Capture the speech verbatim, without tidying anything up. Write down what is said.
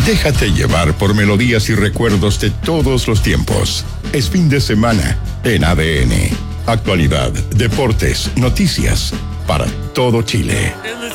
Déjate llevar por melodías y recuerdos de todos los tiempos. Es fin de semana en A D N. Actualidad, deportes, noticias para todo Chile.